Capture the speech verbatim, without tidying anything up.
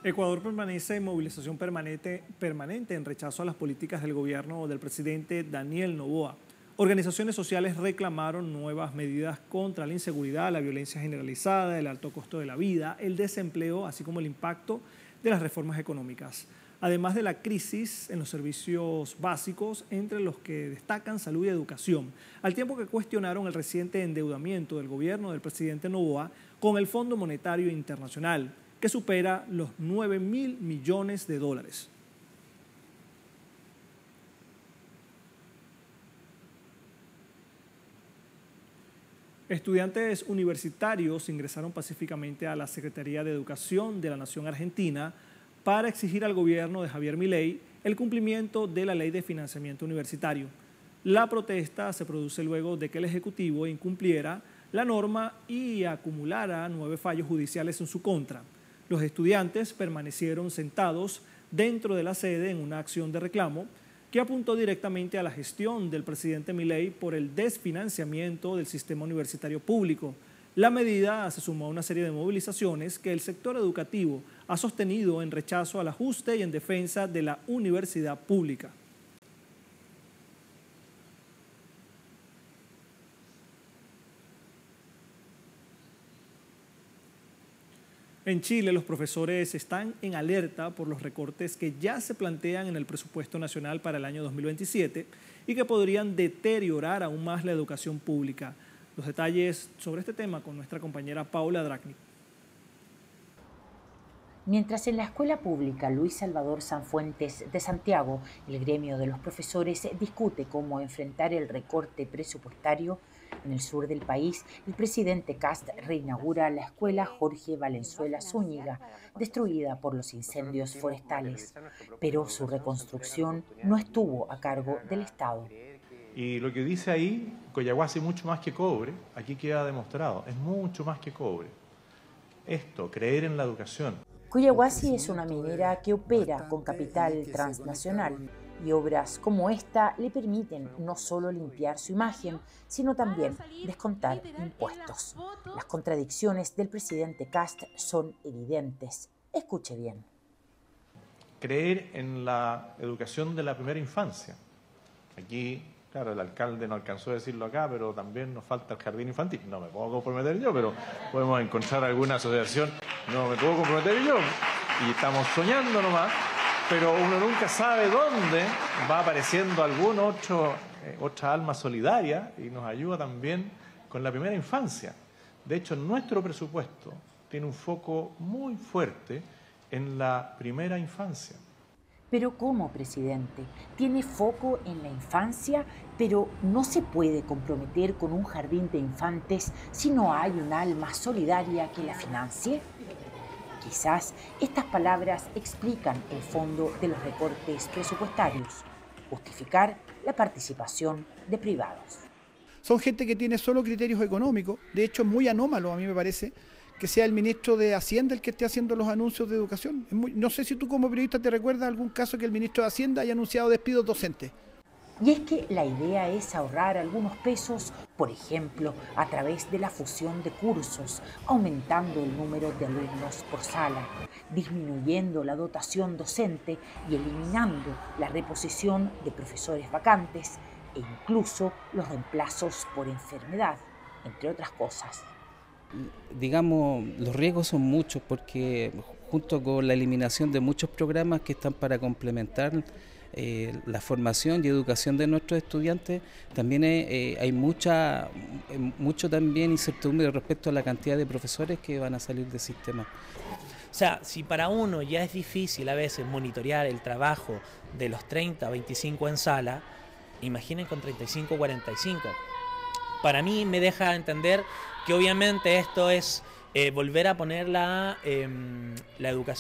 Ecuador permanece en movilización permanente, permanente en rechazo a las políticas del gobierno del presidente Daniel Noboa. Organizaciones sociales reclamaron nuevas medidas contra la inseguridad, la violencia generalizada, el alto costo de la vida, el desempleo, así como el impacto de las reformas económicas. Además de la crisis en los servicios básicos, entre los que destacan salud y educación, al tiempo que cuestionaron el reciente endeudamiento del gobierno del presidente Noboa con el Fondo Monetario Internacional, que supera los nueve mil millones de dólares. Estudiantes universitarios ingresaron pacíficamente a la Secretaría de Educación de la Nación Argentina para exigir al gobierno de Javier Milei el cumplimiento de la Ley de Financiamiento Universitario. La protesta se produce luego de que el Ejecutivo incumpliera la norma y acumulara nueve fallos judiciales en su contra. Los estudiantes permanecieron sentados dentro de la sede en una acción de reclamo que apuntó directamente a la gestión del presidente Milei por el desfinanciamiento del sistema universitario público. La medida se sumó a una serie de movilizaciones que el sector educativo ha sostenido en rechazo al ajuste y en defensa de la universidad pública. En Chile, los profesores están en alerta por los recortes que ya se plantean en el presupuesto nacional para el año dos mil veintisiete y que podrían deteriorar aún más la educación pública. Los detalles sobre este tema con nuestra compañera Paula Dracnik. Mientras en la escuela pública Luis Salvador Sanfuentes de Santiago, el gremio de los profesores discute cómo enfrentar el recorte presupuestario, en el sur del país, el presidente Kast reinaugura la escuela Jorge Valenzuela Zúñiga, destruida por los incendios forestales, pero su reconstrucción no estuvo a cargo del Estado. Y lo que dice ahí, Collahuasi mucho más que cobre, aquí queda demostrado, es mucho más que cobre. Esto, creer en la educación. Collahuasi es una minera que opera con capital transnacional y obras como esta le permiten no solo limpiar su imagen, sino también descontar impuestos. Las contradicciones del presidente Kast son evidentes. Escuche bien. Creer en la educación de la primera infancia. Aquí, claro, el alcalde no alcanzó a decirlo acá, pero también nos falta el jardín infantil. No me puedo comprometer yo, pero podemos encontrar alguna asociación. No me puedo comprometer yo. Y estamos soñando nomás. Pero uno nunca sabe dónde va apareciendo algún otro, eh, otra alma solidaria y nos ayuda también con la primera infancia. De hecho, nuestro presupuesto tiene un foco muy fuerte en la primera infancia. Pero ¿cómo, presidente? Tiene foco en la infancia, pero no se puede comprometer con un jardín de infantes si no hay un alma solidaria que la financie. Quizás estas palabras explican el fondo de los recortes presupuestarios, justificar la participación de privados. Son gente que tiene solo criterios económicos, de hecho es muy anómalo a mí me parece que sea el ministro de Hacienda el que esté haciendo los anuncios de educación. Es muy, no sé si tú como periodista te recuerdas algún caso que el ministro de Hacienda haya anunciado despidos docentes. Y es que la idea es ahorrar algunos pesos, por ejemplo, a través de la fusión de cursos, aumentando el número de alumnos por sala, disminuyendo la dotación docente y eliminando la reposición de profesores vacantes e incluso los reemplazos por enfermedad, entre otras cosas. Digamos, los riesgos son muchos porque junto con la eliminación de muchos programas que están para complementar Eh, la formación y educación de nuestros estudiantes, también eh, hay mucha, eh, mucho también incertidumbre respecto a la cantidad de profesores que van a salir del sistema. O sea, si para uno ya es difícil a veces monitorear el trabajo de los treinta a veinticinco en sala, imaginen con treinta y cinco o cuarenta y cinco. Para mí me deja entender que obviamente esto es eh, volver a poner la, eh, la educación